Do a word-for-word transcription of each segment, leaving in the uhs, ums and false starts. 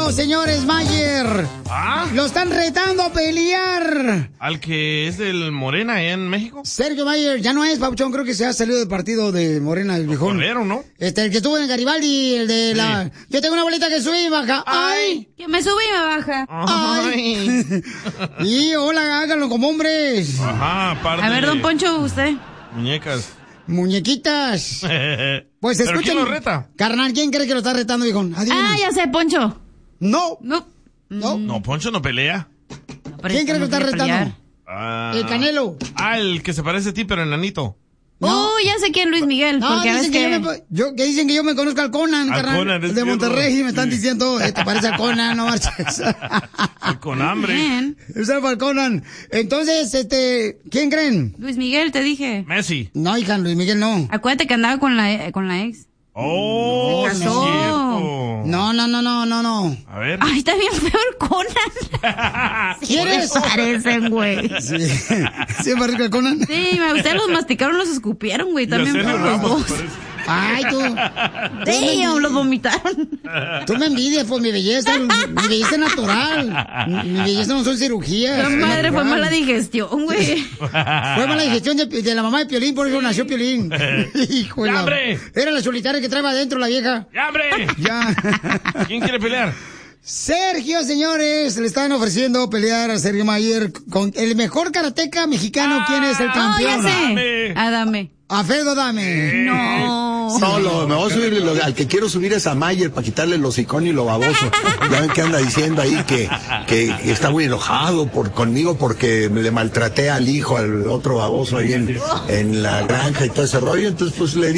Sergio, señores, Mayer. ¿Ah? Lo están retando a pelear. ¿Al que es del Morena allá en México? Sergio Mayer, ya no es, Papuchón, creo que se ha salido del partido de Morena, el viejón. Corrieron, ¿no? Este, el que estuvo en Garibaldi, el de Sí. la... Yo tengo una bolita que sube y baja. ¡Ay! Que me sube y me baja. ¡Ay! Y hola, háganlo como hombres. Ajá, aparte A ver, don de Poncho, usted. muñecas. Muñequitas. Pues ¿Pero escuchen. quién lo reta? Carnal, ¿quién cree que lo está retando, viejón? Adivina. Ah, ya sé, Poncho. No. No. No. No, Poncho no pelea. No, pero ¿Quién cree que lo no está quiere retando? pelear. Ah, El Canelo. Ah, el que se parece a ti, pero enanito. No. Oh, ya sé quién, Luis Miguel. No, porque dicen ves que, que... yo me, yo, que dicen que yo me conozco al Conan, Al carnal, Conan, es de cierto. Monterrey, y me están Sí. diciendo, eh, te parece al Conan, no marches. Con hambre. Bien. Es el Conan. Entonces, este, ¿quién creen? Luis Miguel, te dije. Messi. No, hija, Luis Miguel no. Acuérdate que andaba con la, con la ex. Oh, Se sí es casó. cierto. No, no, no, no, no, no. A ver. Ay, está bien feo el Conan. ¿Quieres? Parecen, güey. Sí, sí, me parece al Conan. Sí, me- ustedes los masticaron, los escupieron, güey. Y a También Sergio feos los Ramos, dos. parece. Ay, tú. Damn, los vomitaron. Tú me envidias por mi belleza, mi belleza es natural. Mi, mi belleza no son cirugías. La es madre, fue natural. mala digestión, güey. Fue mala digestión de, de la mamá de Piolín, por eso nació Piolín. Hijo de ¡Ya, la... hombre! Era la solitaria que traeba adentro la vieja. ¡Ya, hombre! Ya. ¿Quién quiere pelear? Sergio, señores, le están ofreciendo pelear a Sergio Mayer con el mejor karateca mexicano. ¿Quién es el Oh, ya campeón? sé. Adame. Adame. Alfredo Dame. No. No, lo, me voy a subir, lo- al que quiero subir es a Mayer para quitarle los hocicón y lo baboso. Ya ven que anda diciendo ahí que, que, que está muy enojado por conmigo porque le maltraté al hijo, al otro baboso ahí en, en la granja y todo ese rollo. Entonces, pues le di.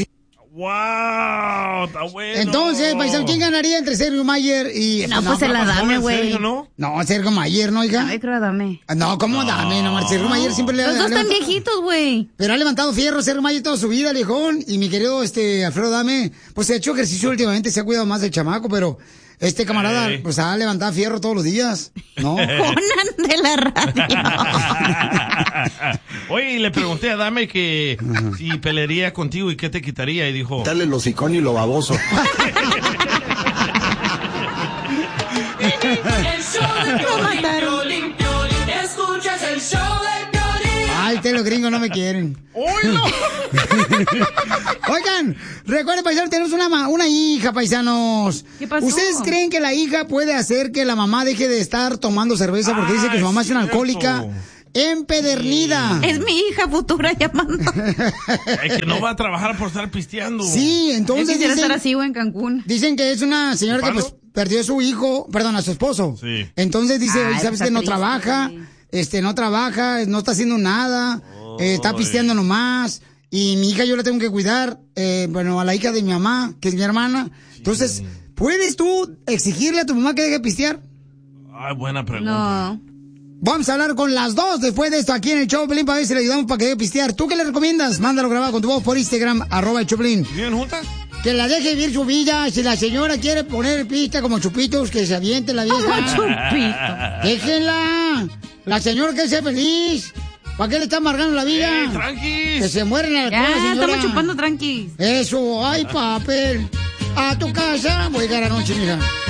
¡Wow! ¡Está bueno! Entonces, paisano, ¿quién ganaría entre Sergio Mayer y... No, pues el Adame, Joven güey. Sergio, ¿no? No, Sergio Mayer, ¿no, hija? Ay, creo Adame. No, ¿cómo Dame? No, Sergio Mayer siempre le ha Los dos están levantado- viejitos, güey. Pero ha levantado fierro Sergio Mayer toda su vida, viejón. Y mi querido este Alfredo Dame, pues se ha hecho ejercicio últimamente, se ha cuidado más del chamaco, pero este camarada, Ey. pues ha levantado fierro todos los días. ¿No? Conan de la radio. Oye, y le pregunté a Dame que si pelearía contigo y qué te quitaría, y dijo... Quitarle los hocicón y lo baboso. El show de Piolín, Piolín, Piolín. Escuchas el show de Piolín. Ay, ustedes los gringos no me quieren. ¡Oilo! Oigan, recuerden, paisanos, tenemos una, ma- una hija, paisanos. ¿Qué pasó? ¿Ustedes creen que la hija puede hacer que la mamá deje de estar tomando cerveza porque dice que su mamá es una Ah, cierto. alcohólica empedernida? Es mi hija futura llamando. Es que no va a trabajar por estar pisteando. Sí, Yo entonces quisiera dicen, estar así, güey, en Cancún. dicen que es una señora que ¿Chupando? pues perdió a su hijo, perdón, a su esposo. Sí. Entonces dice, Ay, "Oye, ¿sabes está que no triste, trabaja? güey. Este, no trabaja, no está haciendo nada, eh, está pisteando nomás. Y mi hija yo la tengo que cuidar, eh, bueno, a la hija de mi mamá, que es mi hermana. Entonces, ¿puedes tú exigirle a tu mamá que deje de pistear? Ay, buena pregunta. No. Vamos a hablar con las dos después de esto aquí en el Choplin para ver si le ayudamos para que deje de pistear. ¿Tú qué le recomiendas? Mándalo grabado con tu voz por Instagram, arroba el Choplin. ¿Viven juntas? Que la deje vivir su vida. Si la señora quiere poner pista como chupitos, que se aviente la vieja. Chupito. Déjenla. La señora que sea feliz. ¿Para qué le está amargando la vida? ¡Eh, tranquis! Que se mueren a la Ya, señora. estamos chupando tranquis. Eso, ay, papel. A tu casa. Voy a llegar anoche, mira.